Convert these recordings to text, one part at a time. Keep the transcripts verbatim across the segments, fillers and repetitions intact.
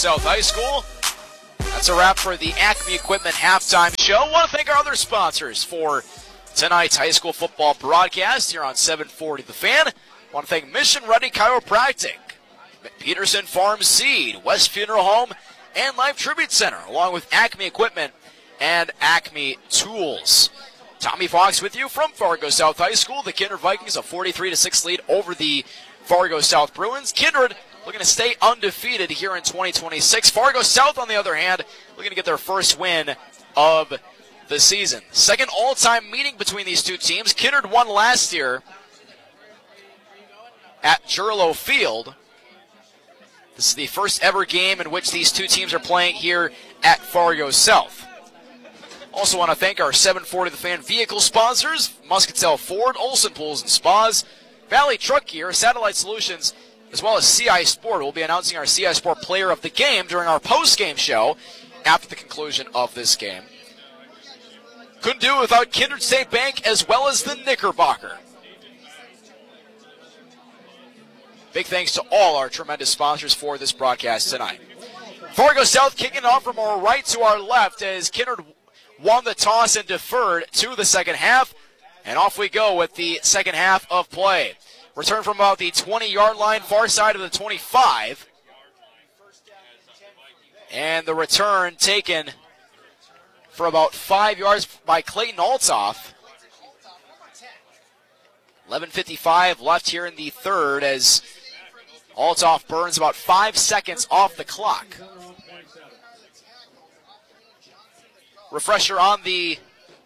South High School. That's a wrap for the Acme Equipment halftime show. I want to thank our other sponsors for tonight's high school football broadcast here on seven forty The Fan. I want to thank Mission Ready Chiropractic, Peterson Farm Seed, West Funeral Home, and Life Tribute Center, along with Acme Equipment and Acme Tools. Tommy Fox with you from Fargo South High School. The Kindred Vikings a forty-three to six lead over the Fargo South Bruins. Kindred looking to stay undefeated here in twenty twenty-six. Fargo South, on the other hand, looking to get their first win of the season. Second all-time meeting between these two teams. Kindred won last year at Jurlo Field. This is the first ever game in which these two teams are playing here at Fargo South. Also want to thank our seven forty The Fan vehicle sponsors, Muscatel Ford, Olson Pools and Spas, Valley Truck Gear, Satellite Solutions, as well as C I Sport. We'll be announcing our C I Sport player of the game during our post-game show after the conclusion of this game. Couldn't do it without Kindred State Bank as well as the Knickerbocker. Big thanks to all our tremendous sponsors for this broadcast tonight. Fargo South kicking it off from our right to our left as Kindred won the toss and deferred to the second half. And off we go with the second half of play. Return from about the twenty-yard line, far side of the twenty-five. And the return taken for about five yards by Clayton Althoff. eleven fifty-five left here in the third as Althoff burns about five seconds off the clock. Refresher on the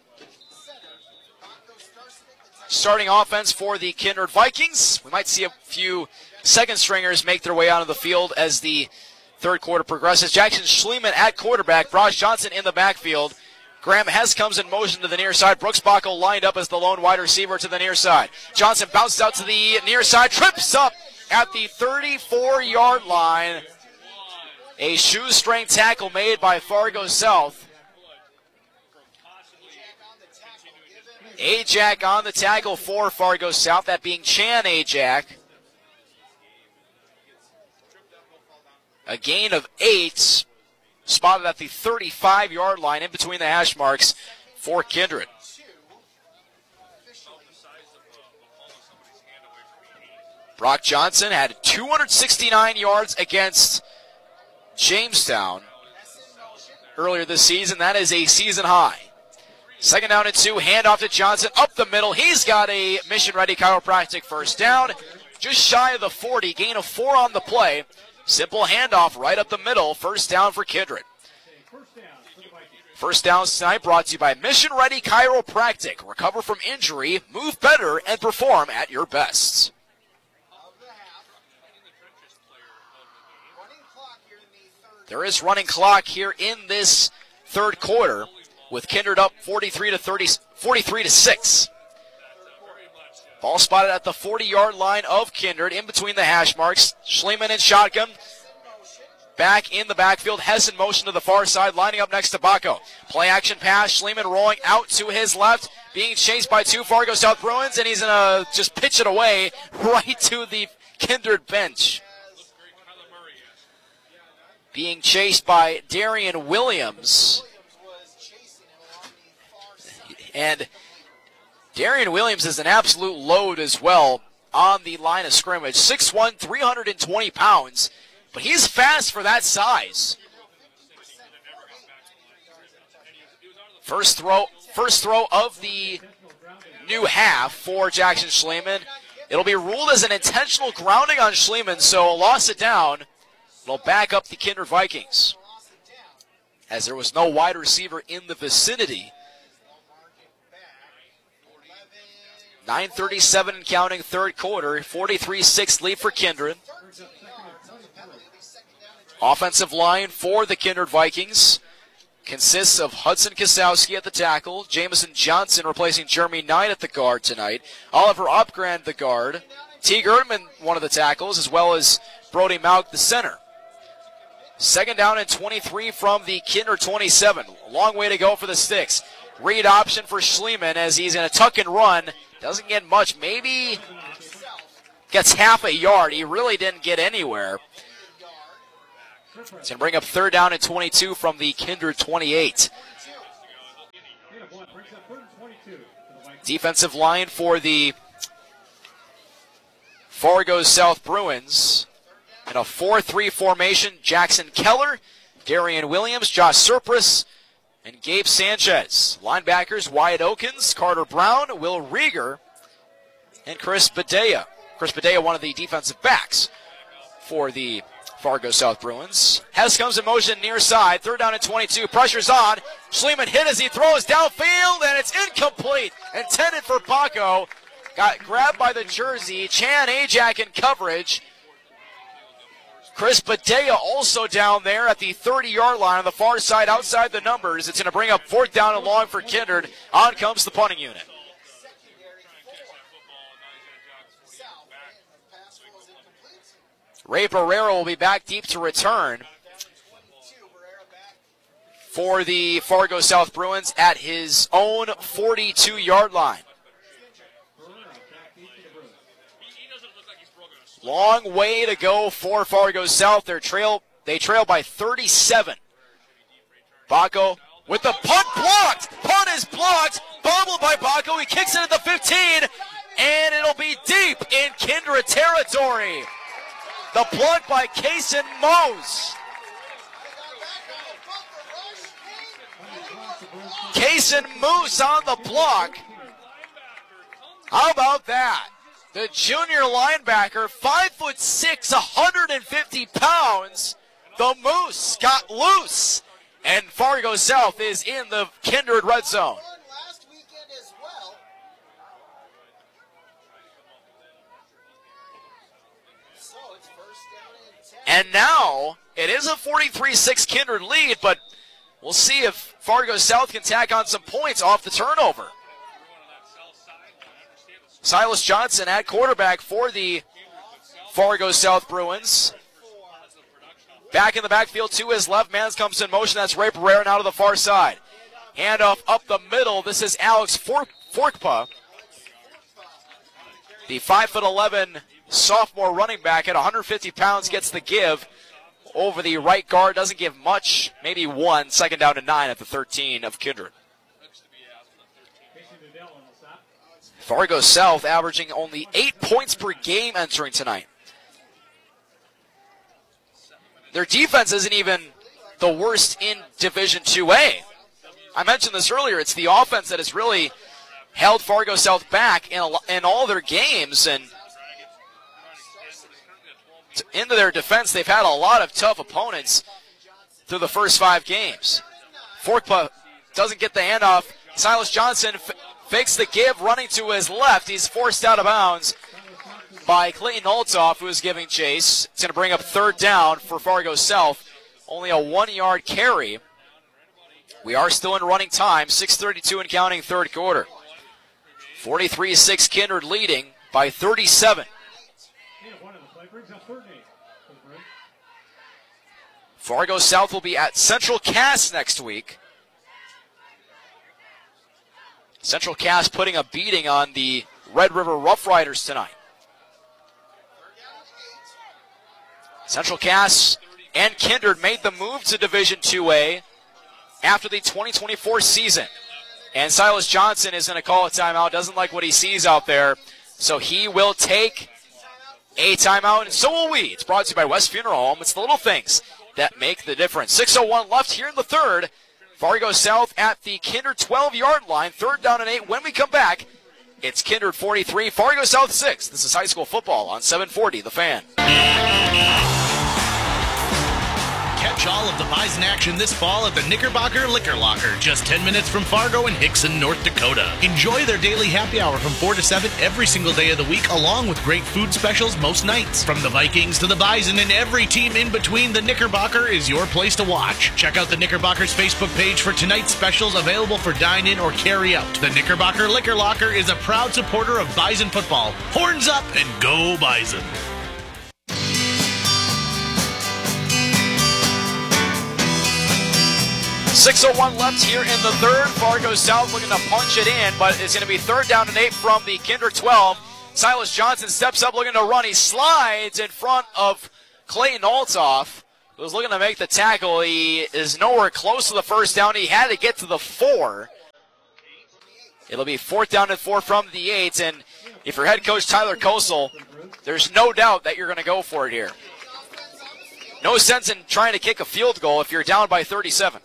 starting offense for the Kindred Vikings. We might see a few second stringers make their way out of the field as the third quarter progresses. Jackson Schliemann at quarterback. Brosh Johnson in the backfield. Graham Hess comes in motion to the near side. Brooks Bacco lined up as the lone wide receiver to the near side. Johnson bounces out to the near side, trips up at the thirty-four-yard line. A shoestring tackle made by Fargo South. Ajak on the tackle for Fargo South, that being Chan Ajak. A gain of eight, spotted at the thirty-five-yard line in between the hash marks for Kindred. Brock Johnson had two hundred sixty-nine yards against Jamestown earlier this season. That is a season high. Second down and two, handoff to Johnson, up the middle. He's got a mission-ready chiropractic first down, just shy of the forty, gain of four on the play. Simple handoff right up the middle, first down for Kindred. First down tonight brought to you by Mission Ready Chiropractic. Recover from injury, move better, and perform at your best. There is running clock here in this third quarter, with Kindred up forty-three to thirty, forty-three to six. Ball spotted at the forty-yard line of Kindred, in between the hash marks. Schliemann in shotgun. Back in the backfield, Hess in motion to the far side, lining up next to Bacco. Play action pass, Schliemann rolling out to his left, being chased by two Fargo South Bruins, and he's going to just pitch it away right to the Kindred bench. Being chased by Darian Williams. And Darian Williams is an absolute load as well on the line of scrimmage. six one, three hundred twenty pounds, but he's fast for that size. First throw, first throw of the new half for Jackson Schliemann. It'll be ruled as an intentional grounding on Schliemann, so loss it down. It'll back up the Kindred Vikings, as there was no wide receiver in the vicinity. nine thirty-seven and counting, third quarter, forty-three six lead for Kindred. Offensive line for the Kindred Vikings consists of Hudson Kasowski at the tackle, Jameson Johnson replacing Jeremy Knight at the guard tonight, Oliver Upgrand the guard, Teague Erdman one of the tackles, as well as Brody Mauk the center. Second down and twenty-three from the Kindred twenty-seven. A long way to go for the Sticks. Read option for Schliemann as he's in a tuck and run. Doesn't get much. Maybe gets half a yard. He really didn't get anywhere. It's going to bring up third down and twenty-two from the Kindred twenty-eight. Defensive line for the Fargo South Bruins in a four three formation. Jackson Keller, Darian Williams, Josh Surpris, and Gabe Sanchez. Linebackers, Wyatt Okins, Carter Brown, Will Rieger, and Chris Badea. Chris Badea, one of the defensive backs for the Fargo South Bruins. Hess comes in motion near side. Third down and twenty-two. Pressure's on. Schliemann hit as he throws downfield, and it's incomplete. Intended for Paco. Got grabbed by the jersey. Chan Ajak in coverage. Chris Badea also down there at the thirty-yard line on the far side outside the numbers. It's going to bring up fourth down and long for Kindred. On comes the punting unit. Ray Barrera will be back deep to return for the Fargo South Bruins at his own forty-two-yard line. Long way to go for Fargo South. Their trail, they trail by thirty-seven. Baco with the punt blocked. Punt is blocked. Bobbled by Baco. He kicks it at the fifteen, and it'll be deep in Kindred territory. The block by Kaysen Mose. Kaysen Moose on the block. How about that? The junior linebacker, five foot six, one hundred fifty pounds. The Moose got loose, and Fargo South is in the Kindred red zone. And now it is a forty-three six Kindred lead, but we'll see if Fargo South can tack on some points off the turnover. Silas Johnson at quarterback for the Fargo South Bruins. Back in the backfield to his left. Man comes in motion. That's Ray Barrera out of the far side. Handoff up the middle. This is Alex Forkpa. The five foot eleven sophomore running back at one hundred fifty pounds gets the give over the right guard. Doesn't give much. Maybe one. Second down to nine at the thirteen of Kindred. Fargo South averaging only eight points per game entering tonight. Their defense isn't even the worst in Division two A. I mentioned this earlier. It's the offense that has really held Fargo South back in, a, in all their games. And into their defense, they've had a lot of tough opponents through the first five games. Forkpa doesn't get the handoff. Silas Johnson f- fakes the give, running to his left. He's forced out of bounds by Clayton Olthoff, who is giving chase. It's going to bring up third down for Fargo South. Only a one-yard carry. We are still in running time. six thirty-two and counting, third quarter. forty-three six Kindred leading by thirty-seven. Fargo South will be at Central Cass next week. Central Cass putting a beating on the Red River Rough Riders tonight. Central Cass and Kindred made the move to Division two A after the twenty twenty-four season. And Silas Johnson is going to call a timeout. Doesn't like what he sees out there. So he will take a timeout, and so will we. It's brought to you by West Funeral Home. It's the little things that make the difference. six oh one left here in the third. Fargo South at the Kindred twelve-yard line. Third down and eight. When we come back, it's Kindred forty-three, Fargo South six. This is high school football on seven forty, The Fan. Catch all of the Bison action this fall at the Knickerbocker Liquor Locker, just ten minutes from Fargo and Hickson, North Dakota. Enjoy their daily happy hour from four to seven every single day of the week, along with great food specials most nights. From the Vikings to the Bison and every team in between, the Knickerbocker is your place to watch. Check out the Knickerbocker's Facebook page for tonight's specials available for dine-in or carry-out. The Knickerbocker Liquor Locker is a proud supporter of Bison football. Horns up and go Bison! six oh one left here in the third. Fargo South looking to punch it in, but it's going to be third down and eight from the Kindred twelve. Silas Johnson steps up looking to run. He slides in front of Clayton Olthoff, was looking to make the tackle. He is nowhere close to the first down. He had to get to the four. It'll be fourth down and four from the eight, and if you're head coach Tyler Kosel, there's no doubt that you're going to go for it here. No sense in trying to kick a field goal if you're down by thirty-seven.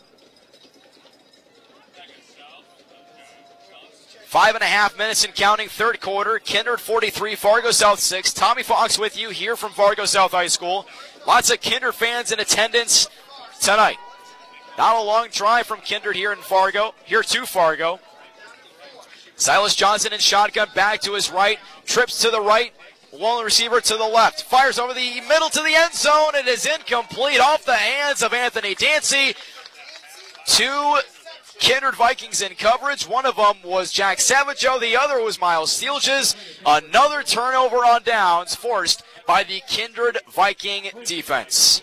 Five and a half minutes and counting, third quarter. Kindred forty-three, Fargo South six. Tommy Fox with you here from Fargo South High School. Lots of Kindred fans in attendance tonight. Not a long drive from Kindred here in Fargo, here to Fargo. Silas Johnson in shotgun, back to his right, trips to the right, lone receiver to the left, fires over the middle to the end zone. It is incomplete, off the hands of Anthony Dancy. Two Kindred Vikings in coverage. One of them was Jack Savageau, the other was Miles Steelges. Another turnover on downs forced by the Kindred Viking defense.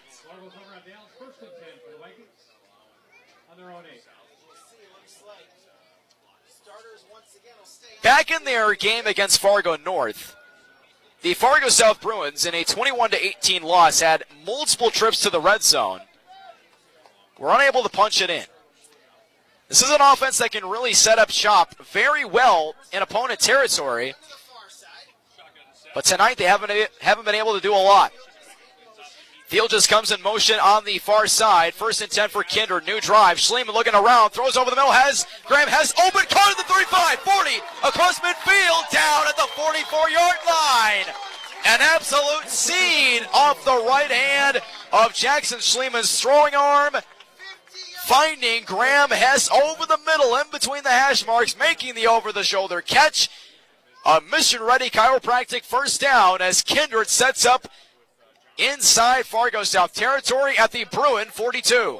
Back in their game against Fargo North, the Fargo South Bruins, in a twenty-one to eighteen loss, had multiple trips to the red zone. Were unable to punch it in. This is an offense that can really set up shop very well in opponent territory, but tonight they haven't, haven't been able to do a lot. Field just comes in motion on the far side. First and ten for Kindred. New drive. Schliemann looking around. Throws over the middle. Has Graham has open. Caught at the thirty-five, forty. Across midfield. Down at the forty-four-yard line. An absolute scene off the right hand of Jackson Schliemann's throwing arm. Finding Graham Hess over the middle in between the hash marks. Making the over-the-shoulder catch. A mission-ready chiropractic first down as Kindred sets up inside Fargo South territory at the Bruin forty-two.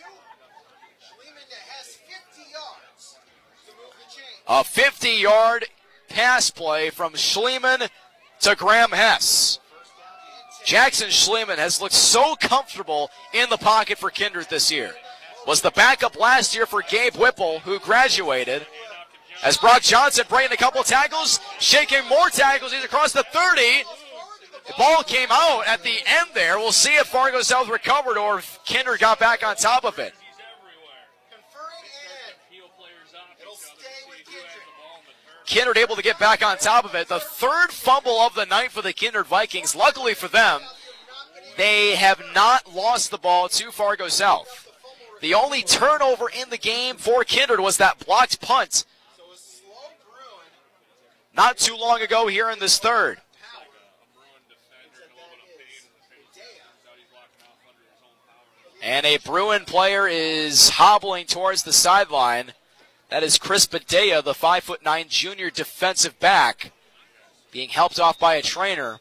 A fifty-yard pass play from Schliemann to Graham Hess. Jackson Schliemann has looked so comfortable in the pocket for Kindred this year. Was the backup last year for Gabe Whipple, who graduated. As Brock Johnson breaking a couple tackles, shaking more tackles. He's across the thirty. The ball came out at the end there. We'll see if Fargo South recovered or if Kindred got back on top of it. Kindred able to get back on top of it. The third fumble of the night for the Kindred Vikings. Luckily for them, they have not lost the ball to Fargo South. The only turnover in the game for Kindred was that blocked punt not too long ago here in this third. And a Bruin player is hobbling towards the sideline. That is Chris Badea, the five foot nine junior defensive back, being helped off by a trainer.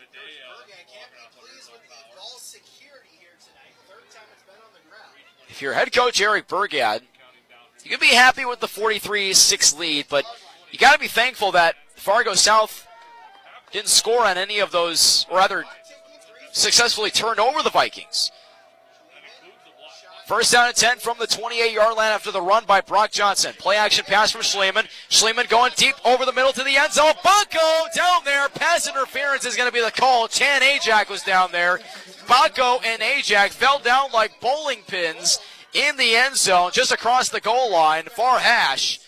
If you're head coach Eric Burgad, you can be happy with the forty-three six lead, but you got to be thankful that Fargo South didn't score on any of those, or rather successfully turned over the Vikings. First down and ten from the twenty-eight-yard line after the run by Brock Johnson. Play action pass from Schliemann. Schliemann going deep over the middle to the end zone. Baco down there. Pass interference is going to be the call. Chan Ajak was down there. Baco and Ajak fell down like bowling pins in the end zone just across the goal line. Far hash.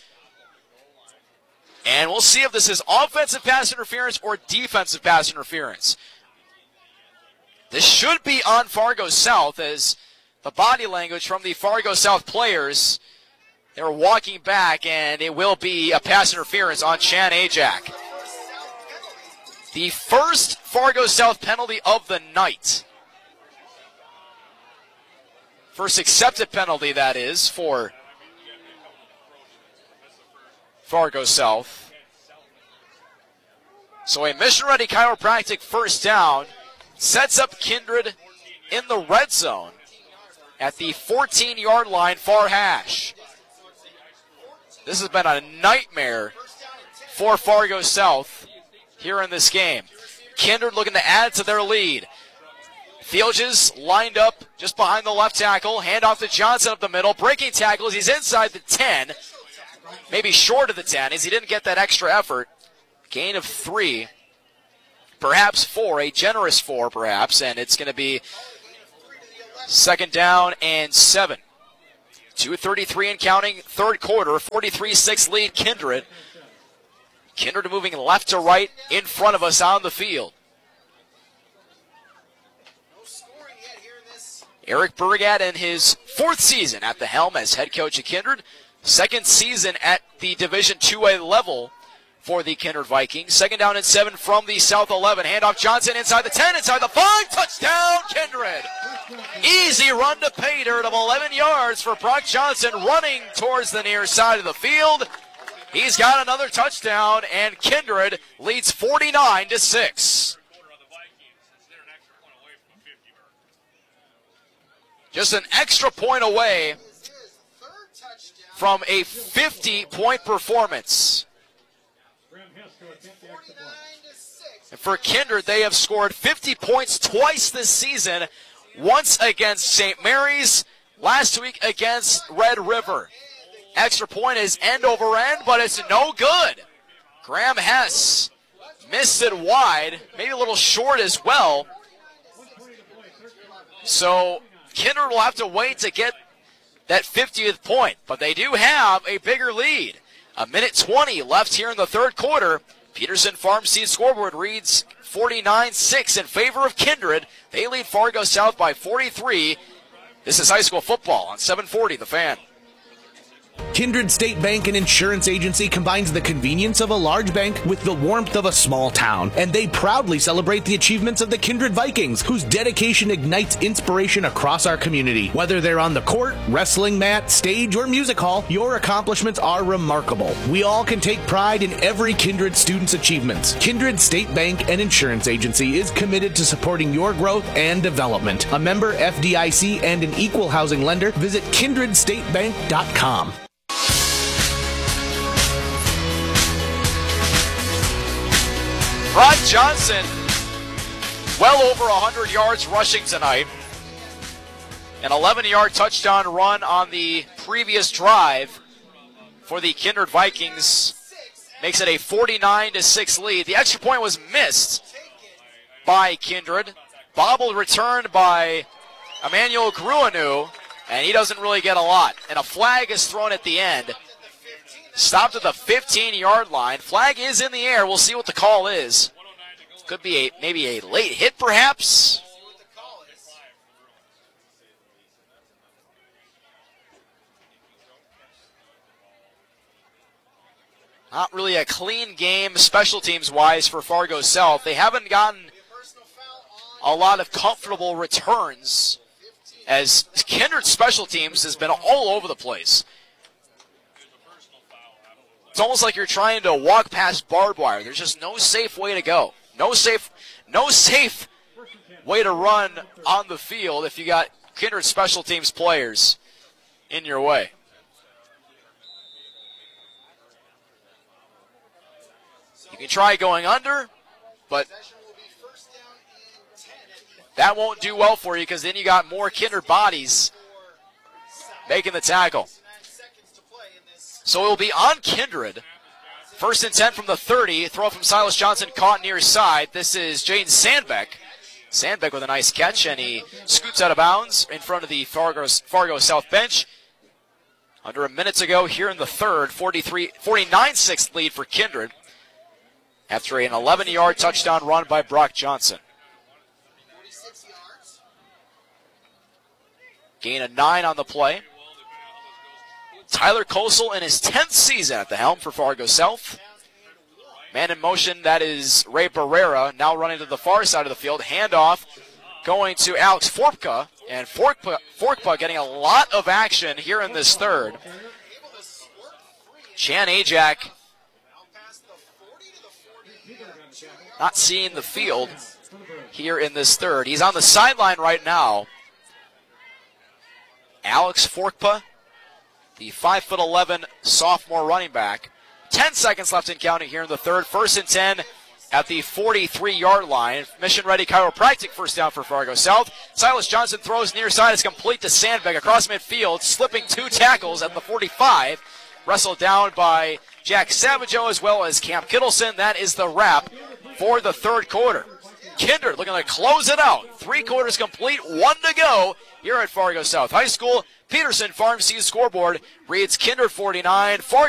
And we'll see if this is offensive pass interference or defensive pass interference. This should be on Fargo South as the body language from the Fargo South players, they're walking back, and it will be a pass interference on Chan Ajak. The first Fargo South penalty of the night. First accepted penalty, that is, for Fargo South. So a mission-ready chiropractic first down sets up Kindred in the red zone at the fourteen-yard line, far hash. This has been a nightmare for Fargo South here in this game. Kindred looking to add to their lead. Fields lined up just behind the left tackle. Hand off to Johnson up the middle. Breaking tackles. He's inside the ten. Maybe short of the ten as he didn't get that extra effort. Gain of three. Perhaps four. A generous four, perhaps. And it's going to be Second down and seven. two thirty-three and counting, third quarter, forty-three six lead Kindred. Kindred moving left to right in front of us on the field. Eric Burgat in his fourth season at the helm as head coach of Kindred. Second season at the Division two A level for the Kindred Vikings. Second down and seven from the South eleven. Handoff Johnson inside the ten, inside the five. Touchdown, Kindred. Easy run to pay dirt of eleven yards for Brock Johnson running towards the near side of the field. He's got another touchdown, and Kindred leads forty-nine to six. Just an extra point away from a fifty-point performance. And for Kindred, they have scored fifty points twice this season, once against Saint Mary's, last week against Red River. Extra point is end over end, but it's no good. Graham Hess missed it wide, maybe a little short as well. So Kindred will have to wait to get that fiftieth point, but they do have a bigger lead. A minute twenty left here in the third quarter. Peterson Farm Seed scoreboard reads forty-nine six in favor of Kindred. They lead Fargo South by forty-three. This is high school football on seven forty The Fan. Kindred State Bank and Insurance Agency combines the convenience of a large bank with the warmth of a small town, and they proudly celebrate the achievements of the Kindred Vikings, whose dedication ignites inspiration across our community. Whether they're on the court, wrestling mat, stage, or music hall, your accomplishments are remarkable. We all can take pride in every Kindred student's achievements. Kindred State Bank and Insurance Agency is committed to supporting your growth and development. A member F D I C and an equal housing lender. Visit kindred state bank dot com. Brock Johnson, well over one hundred yards rushing tonight. An eleven-yard touchdown run on the previous drive for the Kindred Vikings makes it a forty-nine to six lead. The extra point was missed by Kindred. Bobble returned by Emmanuel Gruanu, and he doesn't really get a lot. And a flag is thrown at the end. Stopped at the fifteen-yard line. Flag is in the air. We'll see what the call is. Could be a maybe a late hit, perhaps. Not really a clean game special teams-wise for Fargo South. They haven't gotten a lot of comfortable returns, as Kindred special teams has been all over the place. It's almost like you're trying to walk past barbed wire. There's just no safe way to go. No safe, no safe way to run on the field if you got Kindred special teams players in your way. You can try going under, but that won't do well for you because then you got more Kindred bodies making the tackle. So it will be on Kindred. First and ten from the thirty. Throw from Silas Johnson caught near side. This is Jaden Sandbeck. Sandbeck with a nice catch, and he scoots out of bounds in front of the Fargo, Fargo South bench. Under a minute to go here in the third. forty-three, forty-nine six lead for Kindred after an eleven-yard touchdown run by Brock Johnson. Gain of nine on the play. Tyler Kosel in his tenth season at the helm for Fargo South. Man in motion, that is Ray Barrera, now running to the far side of the field. Handoff going to Alex Forkpa, and Forkpa, Forkpa getting a lot of action here in this third. Chan Ajak not seeing the field here in this third. He's on the sideline right now. Alex Forkpa, the five foot eleven sophomore running back. Ten seconds left in counting here in the third. First and ten at the forty-three-yard line. Mission Ready Chiropractic first down for Fargo South. Silas Johnson throws near side. It's complete to Sandbeck across midfield, slipping two tackles at the forty-five. Wrestled down by Jack Savageau as well as Camp Kittleson. That is the wrap for the third quarter. Kindred looking to close it out. Three quarters complete, one to go here at Fargo South High School. Peterson Farm Seed scoreboard reads Kindred forty-nine, Fargo